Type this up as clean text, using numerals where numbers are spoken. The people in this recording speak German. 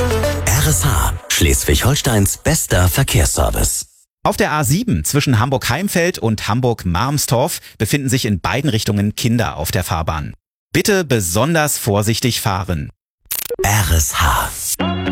RSH, Schleswig-Holsteins bester Verkehrsservice. Auf der A7 zwischen Hamburg-Heimfeld und Hamburg-Marmstorf befinden sich in beiden Richtungen Kinder auf der Fahrbahn. Bitte besonders vorsichtig fahren. RSH.